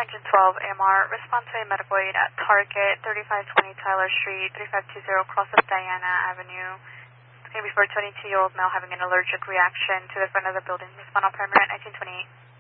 Engine 12 AMR, respond to a medical aid at Target, 3520 Tyler Street, 3520 across of Diana Avenue. It's going to be for a 22-year-old male having an allergic reaction to the front of the building. Respond on primary at 1928.